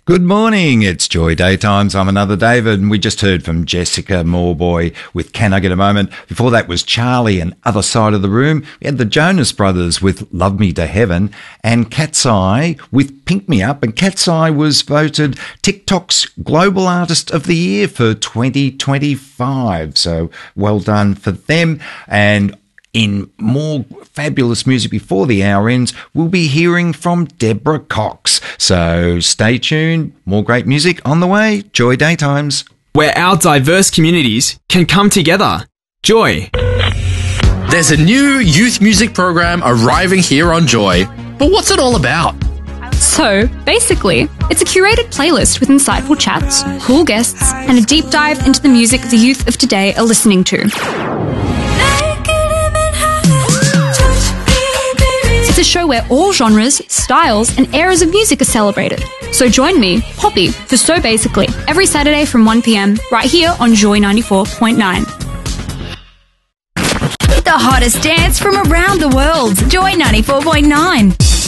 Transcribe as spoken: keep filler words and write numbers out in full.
Good morning, it's Joy Daytimes. I'm another David, and we just heard from Jessica Moorboy with Can I Get a Moment? Before that was Charlie and Other Side of the Room. We had the Jonas Brothers with Love Me to Heaven and Cat's Eye with Pink Me Up. And Cat's Eye was voted TikTok's Global Artist of the Year for twenty twenty-five. So well done for them. And in more fabulous music before the hour ends, we'll be hearing from Deborah Cox. So stay tuned. More great music on the way. Joy Daytimes. Where our diverse communities can come together. Joy. There's a new youth music program arriving here on Joy. But what's it all about? So, basically, it's a curated playlist with insightful chats, cool guests, and a deep dive into the music the youth of today are listening to. It's a show where all genres, styles, and eras of music are celebrated. So join me, Poppy, for So Basically, every Saturday from one p.m, right here on Joy ninety-four point nine. The hottest dance from around the world. Joy ninety-four point nine.